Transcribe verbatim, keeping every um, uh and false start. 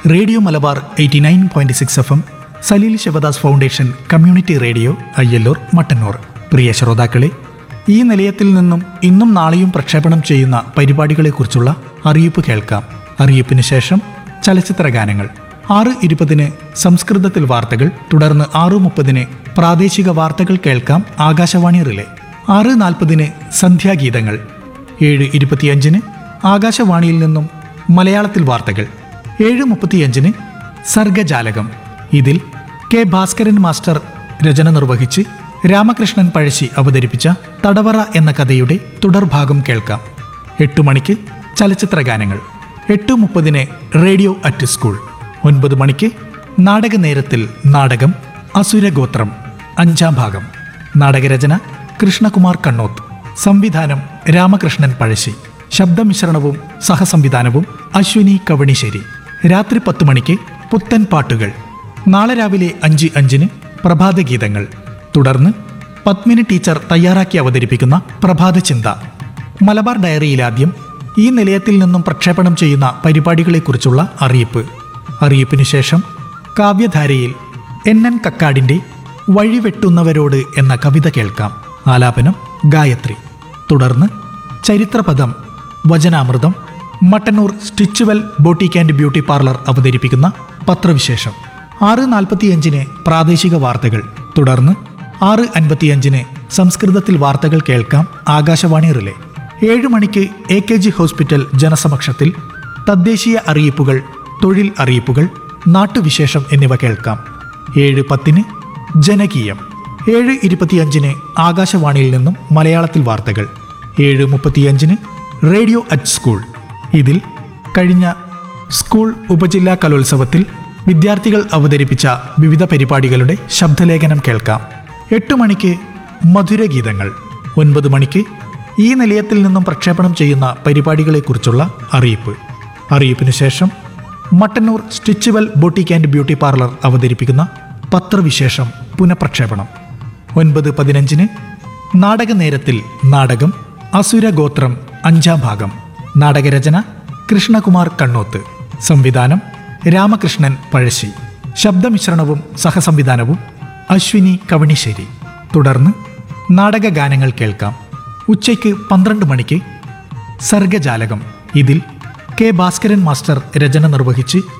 Radio Malabar eighty nine point six F M, Saleel Sivadas foundation community radio, Ayyallur, Mattannur. പ്രിയ ശ്രോതാക്കളെ, ഈ നിലയത്തിൽ നിന്നും ഇന്നും നാളെയും പ്രക്ഷേപണം ചെയ്യുന്ന പരിപാടികളെക്കുറിച്ചുള്ള അറിയിപ്പ് കേൾക്കാം. അറിയിപ്പിന് ശേഷം ചലച്ചിത്ര ഗാനങ്ങൾ. ആറ് ഇരുപതിന് സംസ്കൃതത്തിൽ വാർത്തകൾ, തുടർന്ന് ആറ് മുപ്പതിന് പ്രാദേശിക വാർത്തകൾ കേൾക്കാം ആകാശവാണി റിലേ. ആറ് നാൽപ്പതിന് സന്ധ്യാഗീതങ്ങൾ. ഏഴ് ഇരുപത്തിയഞ്ചിന് ആകാശവാണിയിൽ നിന്നും മലയാളത്തിൽ വാർത്തകൾ. ഏഴ് മുപ്പത്തിയഞ്ചിന് സർഗജാലകം. ഇതിൽ കെ ഭാസ്കരൻ മാസ്റ്റർ രചന നിർവഹിച്ച് രാമകൃഷ്ണൻ പഴശ്ശി അവതരിപ്പിച്ച തടവറ എന്ന കഥയുടെ തുടർഭാഗം കേൾക്കാം. എട്ടു മണിക്ക് ചലച്ചിത്ര ഗാനങ്ങൾ. എട്ട് മുപ്പതിന് റേഡിയോ അറ്റ് സ്കൂൾ. ഒൻപത് മണിക്ക് നാടകനേരത്തിൽ നാടകം അസുരഗോത്രം അഞ്ചാം ഭാഗം. നാടകരചന കൃഷ്ണകുമാർ കണ്ണോത്ത്. സംവിധാനം രാമകൃഷ്ണൻ പഴശ്ശി. ശബ്ദമിശ്രണവും സഹസംവിധാനവും അശ്വിനി കവണിശ്ശേരി. രാത്രി പത്ത് മണിക്ക് പുത്തൻ പാട്ടുകൾ. നാളെ രാവിലെ അഞ്ച് അഞ്ചിന് പ്രഭാതഗീതങ്ങൾ. തുടർന്ന് പത്മിനി ടീച്ചർ തയ്യാറാക്കി അവതരിപ്പിക്കുന്ന പ്രഭാത ചിന്ത. മലബാർ ഡയറിയിലാദ്യം ഈ നിലയത്തിൽ നിന്നും പ്രക്ഷേപണം ചെയ്യുന്ന പരിപാടികളെക്കുറിച്ചുള്ള അറിയിപ്പ്. അറിയിപ്പിന് ശേഷം കാവ്യധാരയിൽ എൻ എൻ കക്കാടിൻ്റെ വഴിവെട്ടുന്നവരോട് എന്ന കവിത കേൾക്കാം. ആലാപനം ഗായത്രി. തുടർന്ന് ചരിത്രപദം, വചനാമൃതം, Mattannur Stitchwell boutique and beauty parlour അവതരിപ്പിക്കുന്ന പത്രവിശേഷം. ആറ് നാൽപ്പത്തിയഞ്ചിന് പ്രാദേശിക വാർത്തകൾ. തുടർന്ന് ആറ് അൻപത്തിയഞ്ചിന് സംസ്കൃതത്തിൽ വാർത്തകൾ കേൾക്കാം ആകാശവാണി റിലേ. ഏഴ് മണിക്ക് എ കെ ജി ഹോസ്പിറ്റൽ ജനസമക്ഷത്തിൽ തദ്ദേശീയ അറിയിപ്പുകൾ, തൊഴിൽ അറിയിപ്പുകൾ, നാട്ടുവിശേഷം എന്നിവ കേൾക്കാം. ഏഴ് പത്തിന് ജനകീയം. ഏഴ് ഇരുപത്തിയഞ്ചിന് ആകാശവാണിയിൽ നിന്നും മലയാളത്തിൽ വാർത്തകൾ. ഏഴ് മുപ്പത്തിയഞ്ചിന് റേഡിയോ അറ്റ് സ്കൂൾ. ഇതിൽ കഴിഞ്ഞ സ്കൂൾ ഉപജില്ലാ കലോത്സവത്തിൽ വിദ്യാർത്ഥികൾ അവതരിപ്പിച്ച വിവിധ പരിപാടികളുടെ ശബ്ദലേഖനം കേൾക്കാം. എട്ട് മണിക്ക് മധുരഗീതങ്ങൾ. ഒൻപത് മണിക്ക് ഈ നിലയത്തിൽ നിന്നും പ്രക്ഷേപണം ചെയ്യുന്ന പരിപാടികളെക്കുറിച്ചുള്ള അറിയിപ്പ്. അറിയിപ്പിന് ശേഷം Mattannur Stitchwell boutique and beauty parlour അവതരിപ്പിക്കുന്ന പത്രവിശേഷം പുനഃപ്രക്ഷേപണം. ഒൻപത് പതിനഞ്ചിന് നാടകനേരത്തിൽ നാടകം അസുരഗോത്രം അഞ്ചാം ഭാഗം. നാടകരചന കൃഷ്ണകുമാർ കണ്ണോത്ത്. സംവിധാനം രാമകൃഷ്ണൻ പഴശ്ശി. ശബ്ദമിശ്രണവും സഹസംവിധാനവും അശ്വിനി കവണിശ്ശേരി. തുടർന്ന് നാടകഗാനങ്ങൾ കേൾക്കാം. ഉച്ചയ്ക്ക് പന്ത്രണ്ട് മണിക്ക് സർഗജാലകം. ഇതിൽ കെ ഭാസ്കരൻ മാസ്റ്റർ രചന നിർവഹിച്ച്